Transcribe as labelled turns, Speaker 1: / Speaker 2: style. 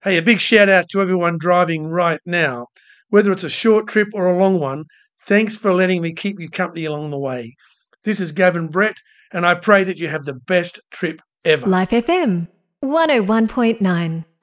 Speaker 1: Hey, a big shout out to everyone driving right now. Whether it's a short trip or a long one, thanks for letting me keep you company along the way. This is Gavin Brett, and I pray that you have the best trip ever.
Speaker 2: Life FM 101.9.